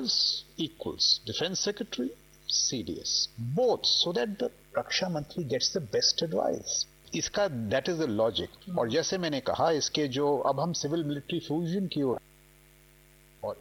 office equals Defense Secretary, CDS, both, so that the रक्षा मंत्री gets the best advice. इसका that is the logic. और जैसे मैंने कहा, इसके जो अब हम सिविल मिलिट्री फ्यूजन की ओर और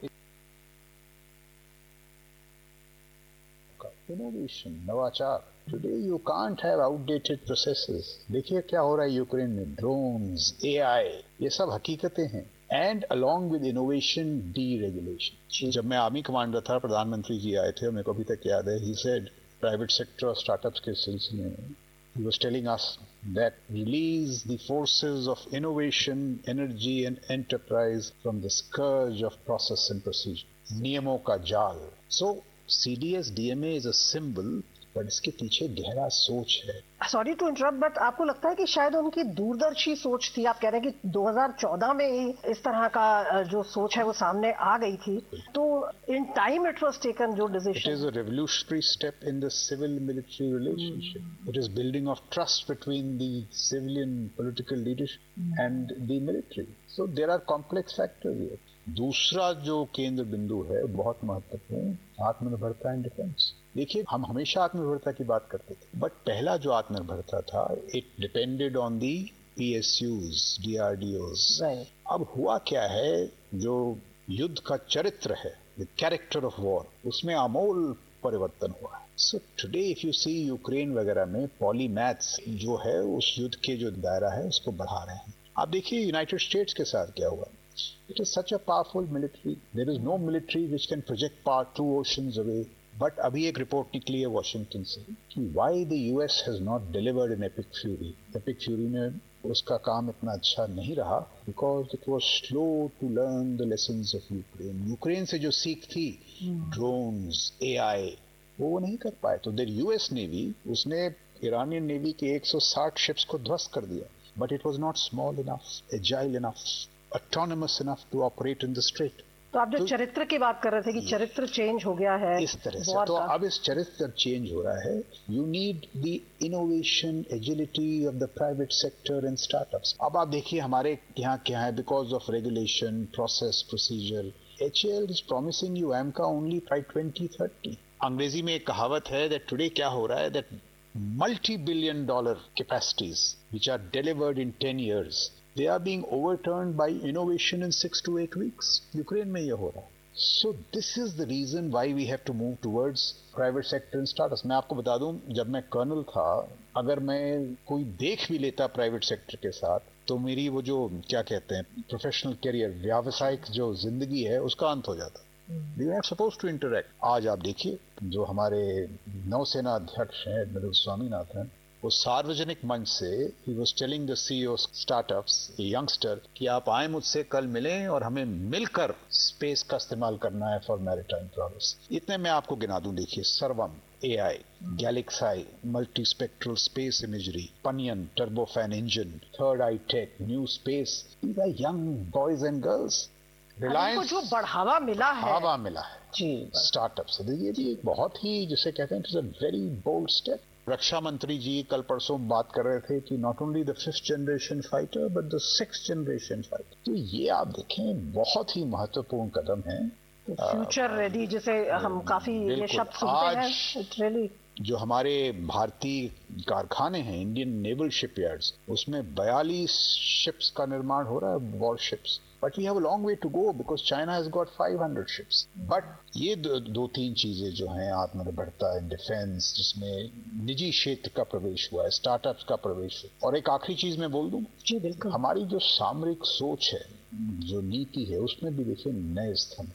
इनोवेशन, नवाचार. Today you can't have outdated processes. देखिए क्या हो रहा है यूक्रेन में, ड्रोन्स, AI, ये सब हकीकतें हैं. And along with innovation, deregulation. जब मैं आर्मी कमांडर था, प्रधानमंत्री जी आए थे, मेरे को अभी तक याद है, he said private sector और startups के सिलसिले में he was telling us that release the forces of innovation, energy and enterprise from the scourge of process and procedure. नियमों का जाल. So CDS DMA is a symbol, but इसके पीछे गहरा सोच है. सॉरी टू इंटरप्ट, बट आपको लगता है कि शायद उनकी दूरदर्शी सोच थी? आप कह रहे हैं कि 2014 में ही इस तरह का जो सोच है वो सामने आ गई थी, तो in time it was taken जो decision. It is a revolutionary step in the civil-military relationship. It is building of trust between the civilian political leadership and the military. So there are complex factors here. दूसरा जो केंद्र बिंदु है बहुत महत्वपूर्ण, आत्मनिर्भरता and defence. देखिए हम हमेशा आत्मनिर्भरता की बात करते थे, बट पहला जो आत्मनिर्भरता था it depended on the PSUs, DRDOs. अब हुआ क्या है, जो युद्ध का चरित्र है, द कैरेक्टर ऑफ वॉर, उसमें आमूल परिवर्तन हुआ है. So today if you see Ukraine वगैरह में पॉलीमैथ्स जो है उस युद्ध के जो दायरा है उसको बढ़ा रहे हैं. आप देखिए यूनाइटेड स्टेट्स के साथ क्या हुआ. It is such a powerful military. There is no military which can project power 2 oceans away. But अभी एक रिपोर्ट निकली है वॉशिंगटन से कि why the US has not delivered an Epic Fury. Epic Fury में उसका काम इतना अच्छा नहीं रहा because it was slow to learn the lessons of Ukraine. Ukraine से जो सीख थी, drones, AI, वो नहीं कर पाए. तो देयर US नेवी, उसने ईरानियन नेवी के 160 शिप्स को ध्वस्त कर दिया. But it was not small enough, agile enough, autonomous enough to operate in the strait. तो आप जो चरित्र की बात कर रहे थे कि चरित्र चेंज हो गया है इस तरह से, तो अब इस चरित्र चेंज हो रहा है. You need the innovation, agility of the private sector and startups. अब आप देखिए हमारे यहाँ क्या है, because of regulation, process, procedure, HAL is promising you AMCA only by 2030. अंग्रेजी में एक कहावत है दैट टुडे क्या हो रहा है, that multi-billion dollar capacities which are delivered in 10 years, they are being overturned by innovation in 6 to 8 weeks. Ukraine में ये हो रहा है. So this is the reason why we have to move towards private sector and startups. मैं आपको बता दूं, जब मैं कर्नल था, अगर मैं कोई देख भी लेता प्राइवेट सेक्टर के साथ, तो मेरी वो जो क्या कहते हैं प्रोफेशनल करियर, व्यावसायिक जो जिंदगी है, उसका अंत हो जाता. We are not supposed to interact. आज आप देखिए जो हमारे नौसेना अध्यक्ष हैं एडमिरल स्वामीनाथन, वो सार्वजनिक मंच से he was telling the CEO startups, a youngster, कि आप आए मुझसे कल मिलें और हमें मिलकर स्पेस का इस्तेमाल करना है फॉर मैरिटाइम प्रोग्रेस. इतने मैं आपको गिना दूं. देखिए सर्वम, AI, गैलेक्साई, multi spectral space imagery, banyan, turbofan engine, third I take, new space. These are young boys and girls. Reliance को जो बढ़ावा मिला है जी स्टार्टअप से. ये भी एक बहुत ही जिसे कहते हैं it's a very bold step. रक्षा मंत्री जी कल परसों बात कर रहे थे कि not only the 5th generation fighter but the 6th generation fighter. तो ये आप देखें बहुत ही महत्वपूर्ण कदम है. फ्यूचर रेडी जिसे हम काफी ये शब्द सुनते हैं. इट रियली जो हमारे भारतीय कारखाने हैं, इंडियन नेवल शिपयार्ड्स, उसमें 42 शिप्स का निर्माण हो रहा है, war ships. But we have a long way to go because China has got 500 ships. But ये दो तीन चीजें जो हैं, आत्मनिर्भरता एंड डिफेंस, जिसमें निजी क्षेत्र का प्रवेश हुआ है, स्टार्टअप्स का प्रवेश हुआ. और एक आखिरी चीज मैं बोल दूं, जी बिल्कुल, हमारी जो सामरिक सोच है, जो नीति है, उसमें भी देखिए नए स्तंभ.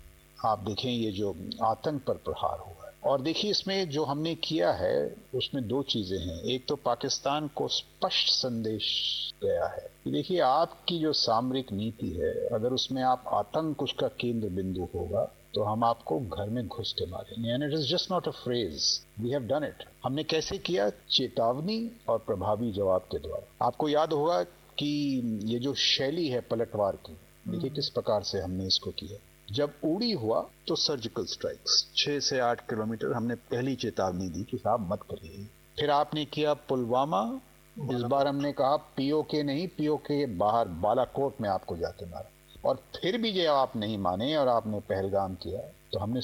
आप देखें ये जो आतंक पर प्रहार हुआ है, और देखिए इसमें जो हमने किया है उसमें दो चीजें हैं. एक तो पाकिस्तान को स्पष्ट संदेश गया है कि देखिए आपकी जो सामरिक नीति है, अगर उसमें आप आतंक उसका केंद्र बिंदु होगा तो हम आपको घर में घुस के मारेंगे. And it is just not a phrase, we have done it. हमने कैसे किया? चेतावनी और प्रभावी जवाब के द्वारा. आपको याद होगा कि ये जो शैली है पलटवार की, देखिए किस प्रकार से हमने इसको किया. जब उड़ी हुआ तो सर्जिकल स्ट्राइक्स 6 से 8 किलोमीटर हमने पहली चेतावनी दी कि साहब मत करिए. फिर आपने किया पुलवामा. इस बार हमने कहा POK नहीं, POK बाहर बालाकोट में आपको जाके मारा. और फिर भी जब आप नहीं माने और आपने पहलगाम किया, तो हमने